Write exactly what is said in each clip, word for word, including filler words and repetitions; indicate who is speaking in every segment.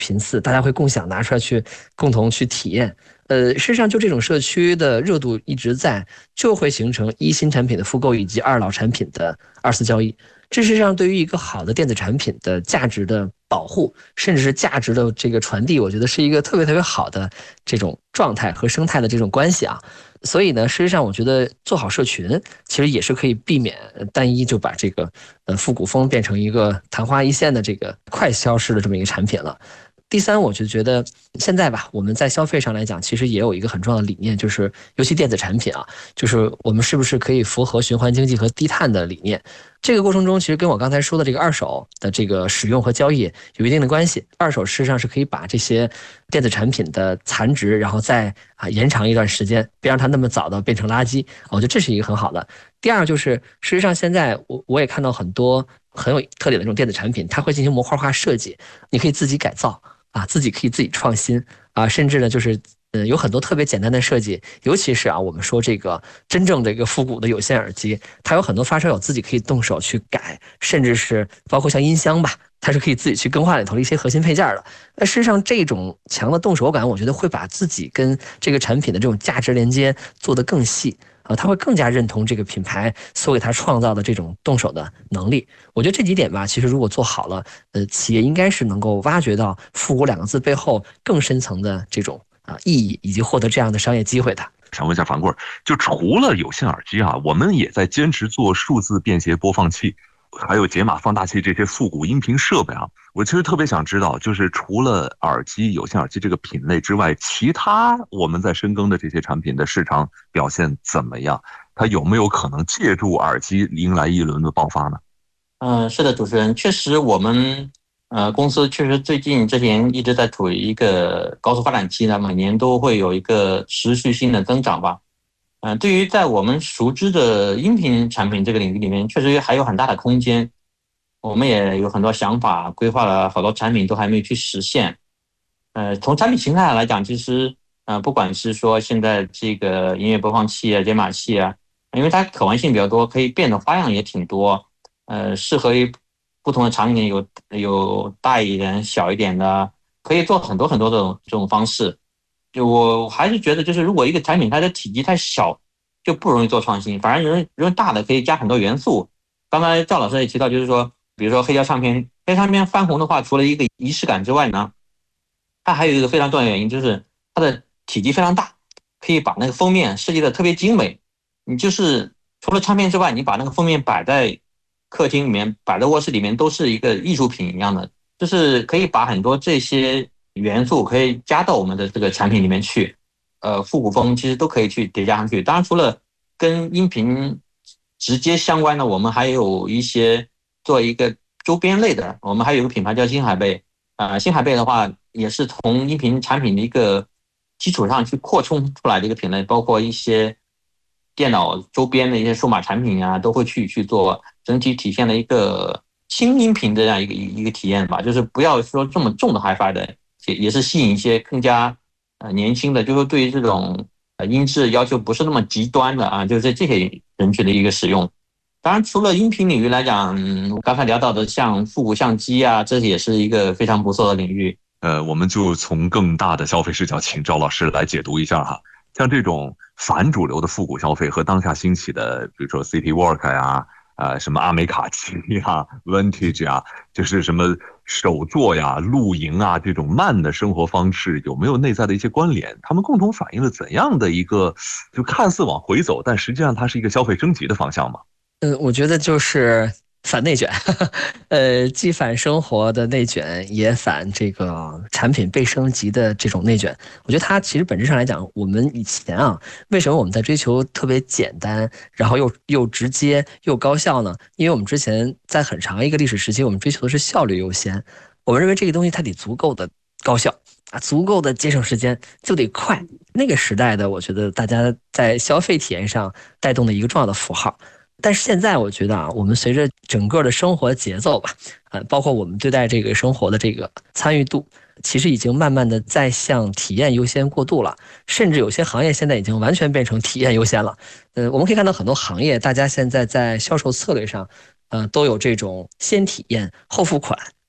Speaker 1: 频次，大家会共享拿出来去共同去体验。呃，事实上就这种社区的热度一直在，就会形成一新产品的复购以及二老产品的二次交易。这实际上对于一个好的电子产品的价值的保护，甚至是价值的这个传递，我觉得是一个特别特别好的这种状态和生态的这种关系啊。所以呢，事实上我觉得做好社群，其实也是可以避免单一就把这个呃复古风变成一个昙花一现的这个快消失的这么一个产品了。第三，我就觉得现在吧，我们在消费上来讲，其实也有一个很重要的理念，就是尤其电子产品啊，就是我们是不是可以符合循环经济和低碳的理念。这个过程中，其实跟我刚才说的这个二手的这个使用和交易有一定的关系。二手事实上是可以把这些电子产品的残值，然后再啊延长一段时间，别让它那么早的变成垃圾。我觉得这是一个很好的。第二就是，事实上现在我我也看到很多很有特点的这种电子产品，它会进行模块化设计，你可以自己改造。啊，自己可以自己创新啊，甚至呢，就是嗯，有很多特别简单的设计，尤其是啊，我们说这个真正这个复古的有线耳机，它有很多发烧友自己可以动手去改，甚至是包括像音箱吧，它是可以自己去更换里头的一些核心配件的。那事实上，这种强的动手感，我觉得会把自己跟这个产品的这种价值连接做得更细。啊，他会更加认同这个品牌所给他创造的这种动手的能力。我觉得这几点吧，其实如果做好了，呃，企业应该是能够挖掘到复古两个字背后更深层的这种啊意义，以及获得这样的商业机会的。
Speaker 2: 想问一下樊贵，就除了有线耳机啊，我们也在坚持做数字便携播放器，还有解码放大器这些复古音频设备啊。我其实特别想知道，就是除了耳机、有线耳机这个品类之外，其他我们在深耕的这些产品的市场表现怎么样？它有没有可能借助耳机迎来一轮的爆发呢？
Speaker 3: 嗯、呃，是的，主持人，确实我们呃公司确实最近这些年一直在处于一个高速发展期呢，每年都会有一个持续性的增长吧。嗯、呃，对于在我们熟知的音频产品这个领域里面，确实还有很大的空间。我们也有很多想法，规划了好多产品都还没有去实现。呃，从产品形态来讲，其实呃，不管是说现在这个音乐播放器啊、解码器啊，因为它可玩性比较多，可以变的花样也挺多。呃，适合于不同的场景，有有大一点、小一点的，可以做很多很多这种这种方式。就我还是觉得，就是如果一个产品它的体积太小，就不容易做创新，反而人人大的可以加很多元素。刚才赵老师也提到，就是说，比如说黑胶唱片，黑胶唱片翻红的话，除了一个仪式感之外呢，它还有一个非常重要的原因，就是它的体积非常大，可以把那个封面设计的特别精美。你就是除了唱片之外，你把那个封面摆在客厅里面，摆在卧室里面，都是一个艺术品一样的，就是可以把很多这些元素可以加到我们的这个产品里面去。呃，复古风其实都可以去叠加上去。当然，除了跟音频直接相关的，我们还有一些做一个周边类的，我们还有一个品牌叫新海贝。呃，新海贝的话也是从音频产品的一个基础上去扩充出来的一个品类，包括一些电脑周边的一些数码产品啊，都会去去做，整体体现了一个轻音频的这样一个一个体验吧，就是不要说这么重的 Hi-Fi 的，也也是吸引一些更加呃年轻的，就是对于这种呃音质要求不是那么极端的啊，就是这些人群的一个使用。当然，除了音频领域来讲，嗯，我刚才聊到的像复古相机啊，这也是一个非常不错的领域。
Speaker 2: 呃，我们就从更大的消费视角，请赵老师来解读一下哈。像这种反主流的复古消费和当下兴起的，比如说 City Walk 呀、呃，什么阿美卡奇呀、Vintage 呀，就是什么手作呀、露营啊这种慢的生活方式，有没有内在的一些关联？他们共同反映了怎样的一个，就看似往回走，但实际上它是一个消费升级的方向吗？
Speaker 1: 嗯，我觉得就是反内卷，呃，既反生活的内卷，也反这个产品被升级的这种内卷。我觉得它其实本质上来讲，我们以前啊，为什么我们在追求特别简单，然后又又直接又高效呢？因为我们之前在很长一个历史时期，我们追求的是效率优先，我们认为这个东西它得足够的高效啊，足够的节省时间，就得快。那个时代的，我觉得大家在消费体验上带动的一个重要的符号。但是现在我觉得啊，我们随着整个的生活节奏吧，呃，包括我们对待这个生活的这个参与度，其实已经慢慢的在向体验优先过渡了，甚至有些行业现在已经完全变成体验优先了。呃，我们可以看到很多行业，大家现在在销售策略上，呃，都有这种先体验后付款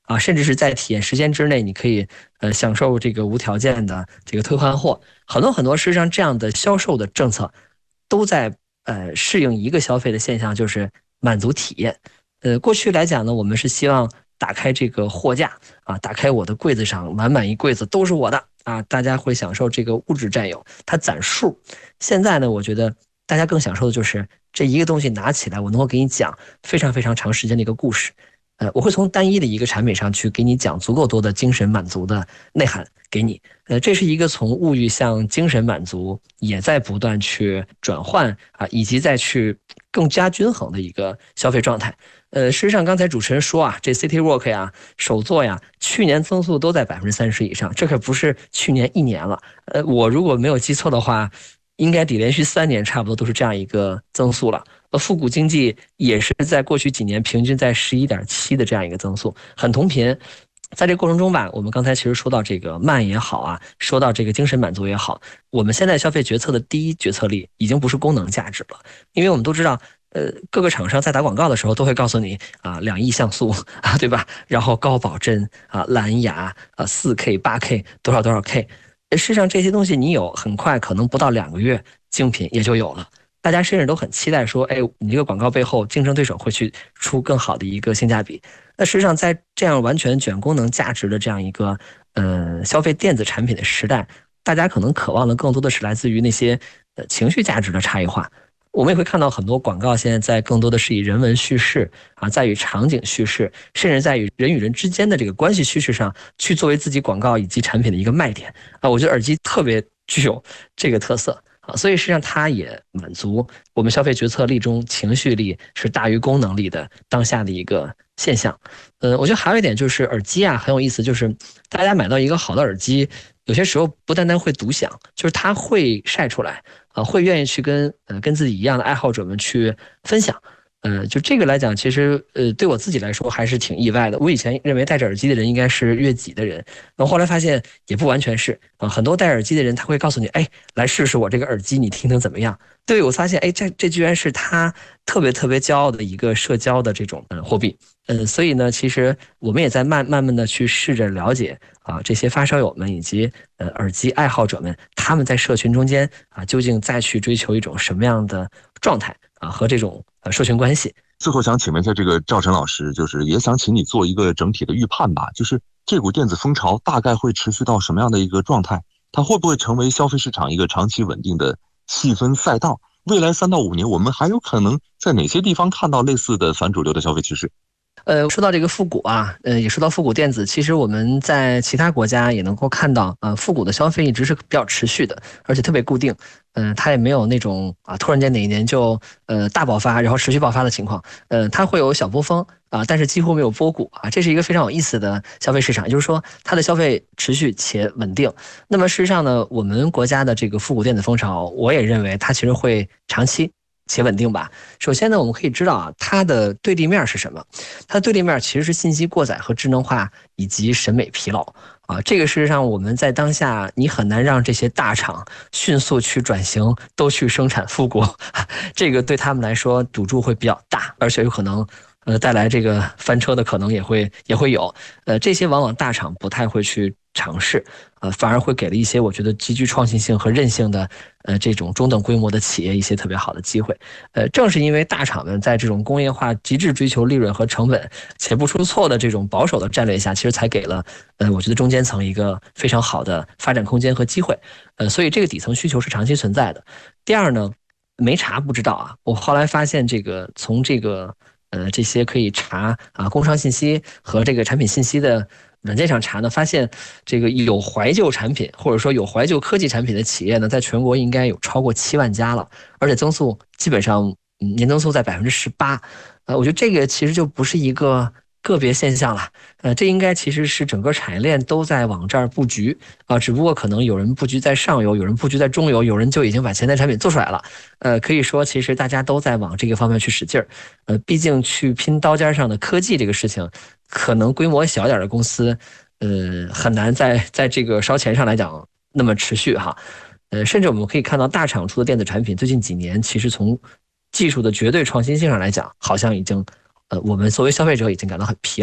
Speaker 1: 啊，甚至是在体验时间之内，你可以呃享受这个无条件的这个退换货，很多很多，事实上这样的销售的政策都在呃适应一个消费的现象，就是满足体验。呃，过去来讲呢，我们是希望打开这个货架啊，打开我的柜子上满满一柜子都是我的啊，大家会享受这个物质占有，它攒数。现在呢，我觉得大家更享受的就是这一个东西拿起来，我能够给你讲非常非常长时间的一个故事。呃，我会从单一的一个产品上去给你讲足够多的精神满足的内涵给你。呃，这是一个从物欲向精神满足也在不断去转换啊，以及再去更加均衡的一个消费状态。呃，事实上刚才主持人说啊，这 CityWalk 呀、手作呀，去年增速都在百分之三十以上，这可不是去年一年了。呃，我如果没有记错的话，应该得连续三年差不多都是这样一个增速了。呃，复古经济也是在过去几年平均在 十一点七 的这样一个增速，很同频。在这个过程中吧，我们刚才其实说到这个慢也好啊，说到这个精神满足也好，我们现在消费决策的第一决策力已经不是功能价值了，因为我们都知道，呃，各个厂商在打广告的时候都会告诉你啊，两亿像素啊，对吧？然后高保真啊，蓝牙啊，四 K、八 K 多少多少 K， 事实上这些东西你有，很快可能不到两个月，精品也就有了。大家甚至都很期待说，哎，你这个广告背后竞争对手会去出更好的一个性价比。那事实上，在这样完全卷功能价值的这样一个呃消费电子产品的时代，大家可能渴望的更多的是来自于那些呃情绪价值的差异化。我们也会看到很多广告现在在更多的是以人文叙事啊，在与场景叙事，甚至在与人与人之间的这个关系叙事上去作为自己广告以及产品的一个卖点啊。我觉得耳机特别具有这个特色。啊，所以实际上它也满足我们消费决策力中情绪力是大于功能力的当下的一个现象。呃，我觉得还有一点就是耳机啊很有意思，就是大家买到一个好的耳机，有些时候不单单会独享，就是它会晒出来，啊，会愿意去跟呃跟自己一样的爱好者们去分享。呃，就这个来讲，其实呃对我自己来说还是挺意外的。我以前认为戴着耳机的人应该是悦己的人，然后后来发现也不完全是啊。很多戴耳机的人他会告诉你，哎，来试试我这个耳机，你听听怎么样？对，我发现，哎，这这居然是他特别特别骄傲的一个社交的这种嗯货币。嗯，所以呢，其实我们也在慢慢慢的去试着了解啊这些发烧友们以及呃耳机爱好者们，他们在社群中间啊究竟再去追求一种什么样的状态啊和这种呃社群关系。
Speaker 2: 最后想请问一下这个赵晨老师，就是也想请你做一个整体的预判吧，就是这股电子风潮大概会持续到什么样的一个状态？它会不会成为消费市场一个长期稳定的细分赛道？未来三到五年，我们还有可能在哪些地方看到类似的反主流的消费趋势？
Speaker 1: 呃，说到这个复古啊，呃，也说到复古电子，其实我们在其他国家也能够看到，呃，复古的消费一直是比较持续的，而且特别固定，嗯、呃，它也没有那种啊，突然间哪一年就呃大爆发，然后持续爆发的情况，呃，它会有小波峰啊，但是几乎没有波谷啊，这是一个非常有意思的消费市场，也就是说它的消费持续且稳定。那么事实上呢，我们国家的这个复古电子风潮，我也认为它其实会长期且稳定吧。首先呢，我们可以知道啊，它的对立面是什么？它的对立面其实是信息过载和智能化以及审美疲劳啊。这个事实上我们在当下你很难让这些大厂迅速去转型，都去生产复古，这个对他们来说赌注会比较大，而且有可能呃带来这个翻车的可能也会也会有。呃，这些往往大厂不太会去尝试，呃，反而会给了一些我觉得极具创新性和韧性的呃这种中等规模的企业一些特别好的机会。呃，正是因为大厂们在这种工业化极致追求利润和成本且不出错的这种保守的战略下，其实才给了呃我觉得中间层一个非常好的发展空间和机会。呃，所以这个底层需求是长期存在的。第二呢，没查不知道啊，我后来发现这个从这个呃这些可以查啊工商信息和这个产品信息的软件上查呢，发现这个有怀旧产品或者说有怀旧科技产品的企业呢，在全国应该有超过七万家了，而且增速基本上年增速在百分之十八。呃，我觉得这个其实就不是一个个别现象了，呃，这应该其实是整个产业链都在往这儿布局啊、呃，只不过可能有人布局在上游，有人布局在中游，有人就已经把前台产品做出来了。呃，可以说其实大家都在往这个方面去使劲儿。呃，毕竟去拼刀尖上的科技这个事情，可能规模小点的公司，呃，很难在在这个烧钱上来讲那么持续哈。呃，甚至我们可以看到大厂出的电子产品，最近几年其实从技术的绝对创新性上来讲，好像已经。呃，我们作为消费者已经感到很疲劳了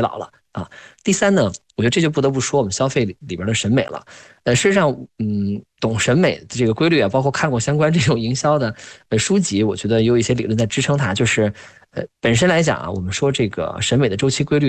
Speaker 1: 啊。第三呢，我觉得这就不得不说我们消费里里边的审美了。呃，事实上，嗯，懂审美的这个规律啊，包括看过相关这种营销的呃书籍，我觉得有一些理论在支撑它，就是呃本身来讲啊，我们说这个审美的周期规律。